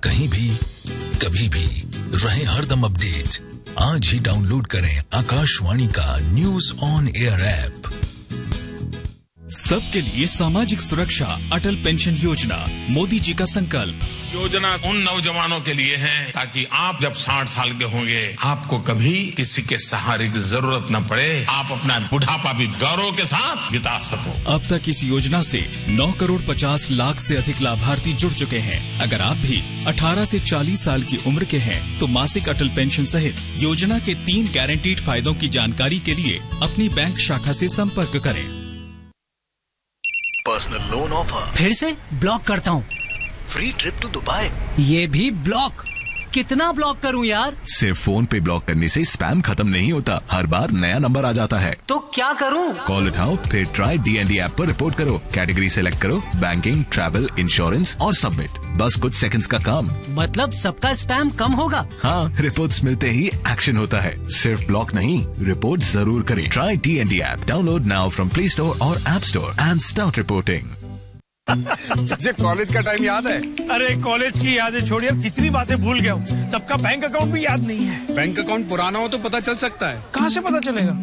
कहीं भी कभी भी रहे हरदम अपडेट। आज ही डाउनलोड करें आकाशवाणी का न्यूज ऑन एयर ऐप। सबके लिए सामाजिक सुरक्षा, अटल पेंशन योजना, मोदी जी का संकल्प। योजना उन नौजवानों के लिए है ताकि आप जब 60 साल के होंगे आपको कभी किसी के सहारे की जरूरत न पड़े, आप अपना बुढ़ापा भी गौरव के साथ बिता सको। अब तक इस योजना से 9 करोड़ 50 लाख से अधिक लाभार्थी जुड़ चुके हैं। अगर आप भी 18 से 40 साल की उम्र के हैं तो मासिक अटल पेंशन सहित योजना के 3 गारंटीड फायदों की जानकारी के लिए अपनी बैंक शाखा से संपर्क करें। पर्सनल लोन ऑफर फिर से ब्लॉक करता हूँ। फ्री ट्रिप टू दुबई ये भी ब्लॉक। कितना ब्लॉक करूं यार? सिर्फ फोन पे ब्लॉक करने से स्पैम खत्म नहीं होता, हर बार नया नंबर आ जाता है। तो क्या करूं? कॉल उठाओ, फिर ट्राई DND ऐप पर रिपोर्ट करो, कैटेगरी सेलेक्ट करो, बैंकिंग, ट्रैवल, इंश्योरेंस और सबमिट। बस कुछ सेकंड्स का काम। मतलब सबका स्पैम कम होगा? हाँ, रिपोर्ट्स मिलते ही एक्शन होता है। सिर्फ ब्लॉक नहीं, रिपोर्ट जरूर करें। Try DND app, download now from play store और app store and start reporting. तुझे कॉलेज का टाइम याद है? अरे कॉलेज की यादें छोड़िए, कितनी बातें भूल गया हूँ। सबका बैंक अकाउंट भी याद नहीं है। बैंक अकाउंट पुराना हो तो पता चल सकता है। कहाँ से पता चलेगा?